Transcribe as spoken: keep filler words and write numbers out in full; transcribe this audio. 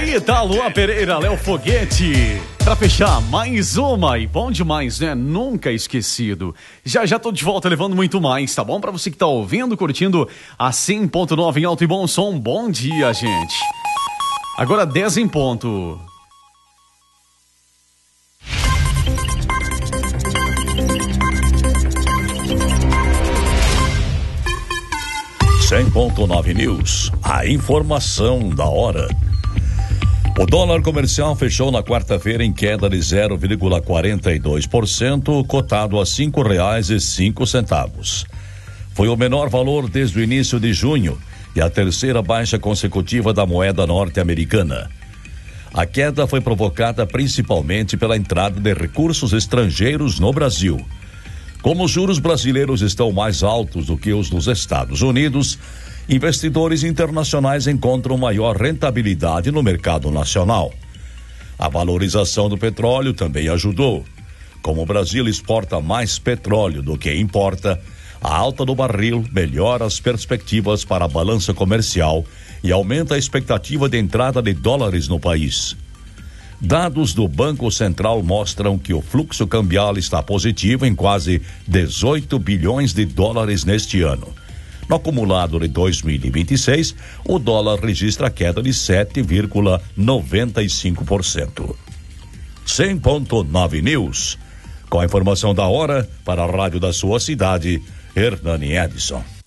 Rita, Luan Pereira, Léo Foguete. Pra fechar, mais uma. E bom demais, né? Nunca esquecido. Já já tô de volta levando muito mais, tá bom? Pra você que tá ouvindo, curtindo a cem ponto nove em alto e bom som. Bom dia, gente. Agora dez em ponto. cem ponto nove News, a informação da hora. O dólar comercial fechou na quarta-feira em queda de zero vírgula quarenta e dois por cento, cotado a cinco reais e cinco centavos. Foi o menor valor desde o início de junho e a terceira baixa consecutiva da moeda norte-americana. A queda foi provocada principalmente pela entrada de recursos estrangeiros no Brasil. Como os juros brasileiros estão mais altos do que os dos Estados Unidos, investidores internacionais encontram maior rentabilidade no mercado nacional. A valorização do petróleo também ajudou. Como o Brasil exporta mais petróleo do que importa, a alta do barril melhora as perspectivas para a balança comercial e aumenta a expectativa de entrada de dólares no país. Dados do Banco Central mostram que o fluxo cambial está positivo em quase dezoito bilhões de dólares neste ano. No acumulado de dois mil e vinte e seis, o dólar registra queda de sete vírgula noventa e cinco por cento. cem ponto nove News. Com a informação da hora, para a rádio da sua cidade, Hernani Edson.